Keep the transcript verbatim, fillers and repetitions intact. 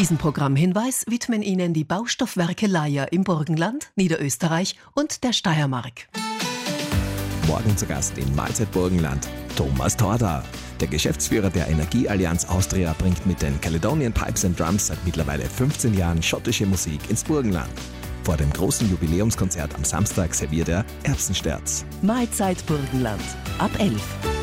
Diesen Programmhinweis widmen Ihnen die Baustoffwerke Leier im Burgenland, Niederösterreich und der Steiermark. Morgen zu Gast in Mahlzeit Burgenland Thomas Torda. Der Geschäftsführer der Energieallianz Austria bringt mit den Caledonian Pipes and Drums seit mittlerweile fünfzehn Jahren schottische Musik ins Burgenland. Vor dem großen Jubiläumskonzert am Samstag serviert er Erbsensterz. Mahlzeit Burgenland ab elf.